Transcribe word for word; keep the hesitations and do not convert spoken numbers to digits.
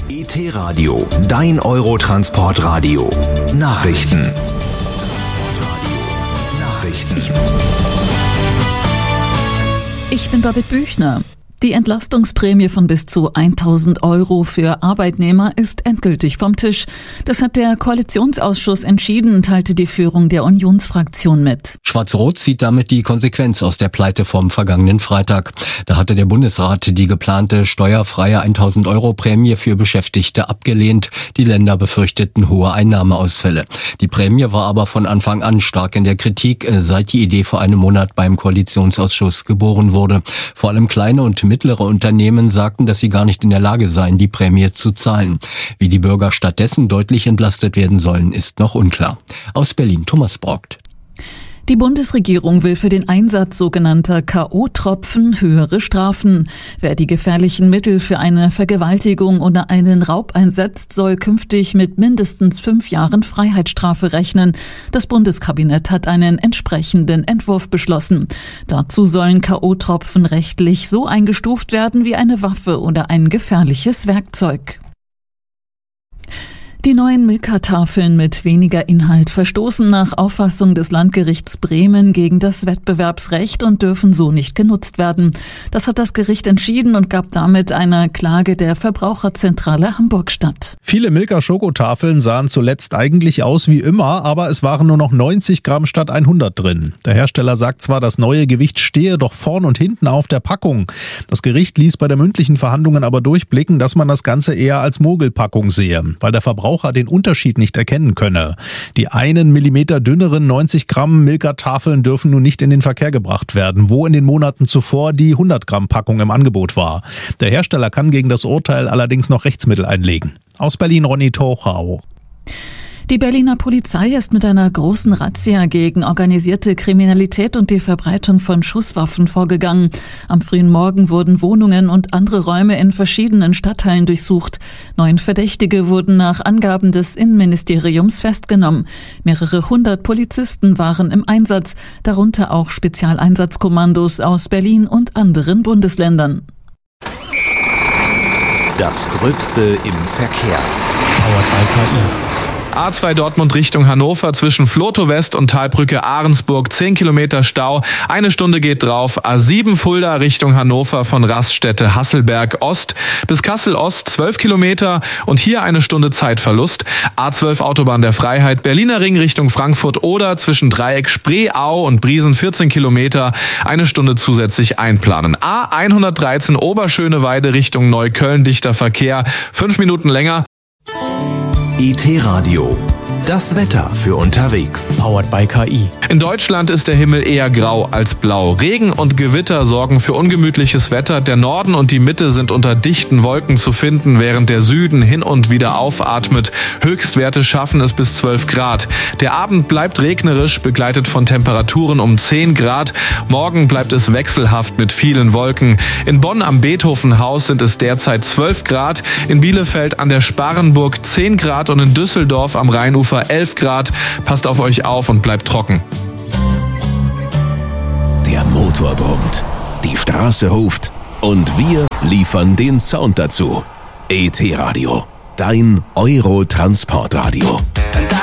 E T-Radio, dein Eurotransportradio. Nachrichten. Nachrichten. Ich, ich bin Babette Büchner. Die Entlastungsprämie von bis zu tausend Euro für Arbeitnehmer ist endgültig vom Tisch. Das hat der Koalitionsausschuss entschieden, teilte die Führung der Unionsfraktion mit. Schwarz-Rot zieht damit die Konsequenz aus der Pleite vom vergangenen Freitag. Da hatte der Bundesrat die geplante steuerfreie tausend Euro Prämie für Beschäftigte abgelehnt. Die Länder befürchteten hohe Einnahmeausfälle. Die Prämie war aber von Anfang an stark in der Kritik, seit die Idee vor einem Monat beim Koalitionsausschuss geboren wurde. Vor allem kleine und mittlere Unternehmen sagten, dass sie gar nicht in der Lage seien, die Prämie zu zahlen. Wie die Bürger stattdessen deutlich entlastet werden sollen, ist noch unklar. Aus Berlin, Thomas Brockt. Die Bundesregierung will für den Einsatz sogenannter K O-Tropfen höhere Strafen. Wer die gefährlichen Mittel für eine Vergewaltigung oder einen Raub einsetzt, soll künftig mit mindestens fünf Jahren Freiheitsstrafe rechnen. Das Bundeskabinett hat einen entsprechenden Entwurf beschlossen. Dazu sollen K O-Tropfen rechtlich so eingestuft werden wie eine Waffe oder ein gefährliches Werkzeug. Die neuen Milka-Tafeln mit weniger Inhalt verstoßen nach Auffassung des Landgerichts Bremen gegen das Wettbewerbsrecht und dürfen so nicht genutzt werden. Das hat das Gericht entschieden und gab damit einer Klage der Verbraucherzentrale Hamburg statt. Viele Milka-Schokotafeln sahen zuletzt eigentlich aus wie immer, aber es waren nur noch neunzig Gramm statt hundert drin. Der Hersteller sagt zwar, das neue Gewicht stehe doch vorn und hinten auf der Packung. Das Gericht ließ bei der mündlichen Verhandlungen aber durchblicken, dass man das Ganze eher als Mogelpackung sehe, weil der Verbraucher den Unterschied nicht erkennen könne. Die einen Millimeter dünneren neunzig Gramm Milka-Tafeln dürfen nun nicht in den Verkehr gebracht werden, wo in den Monaten zuvor die hundert Gramm Packung im Angebot war. Der Hersteller kann gegen das Urteil allerdings noch Rechtsmittel einlegen. Aus Berlin, Ronny Tochau. Die Berliner Polizei ist mit einer großen Razzia gegen organisierte Kriminalität und die Verbreitung von Schusswaffen vorgegangen. Am frühen Morgen wurden Wohnungen und andere Räume in verschiedenen Stadtteilen durchsucht. Neun Verdächtige wurden nach Angaben des Innenministeriums festgenommen. Mehrere hundert Polizisten waren im Einsatz, darunter auch Spezialeinsatzkommandos aus Berlin und anderen Bundesländern. Das Gröbste im Verkehr. Powered by K I. A zwei Dortmund Richtung Hannover zwischen Flotow West und Talbrücke Ahrensburg zehn Kilometer Stau, eine Stunde geht drauf. A sieben Fulda Richtung Hannover von Raststätte Hasselberg Ost bis Kassel Ost zwölf Kilometer und hier eine Stunde Zeitverlust. A zwölf Autobahn der Freiheit Berliner Ring Richtung Frankfurt oder zwischen Dreieck Spreeau und Briesen vierzehn Kilometer, eine Stunde zusätzlich einplanen. A hundertdreizehn Oberschöneweide Richtung Neukölln dichter Verkehr, fünf Minuten länger. E T-Radio, das Wetter für unterwegs. Powered by K I. In Deutschland ist der Himmel eher grau als blau. Regen und Gewitter sorgen für ungemütliches Wetter. Der Norden und die Mitte sind unter dichten Wolken zu finden, während der Süden hin und wieder aufatmet. Höchstwerte schaffen es bis zwölf Grad. Der Abend bleibt regnerisch, begleitet von Temperaturen um zehn Grad. Morgen bleibt es wechselhaft mit vielen Wolken. In Bonn am Beethovenhaus sind es derzeit zwölf Grad, in Bielefeld an der Sparrenburg zehn Grad und in Düsseldorf am Rheinufer elf Grad. Passt auf euch auf und bleibt trocken. Der Motor brummt, die Straße ruft und wir liefern den Sound dazu. E T-Radio, dein Eurotransportradio.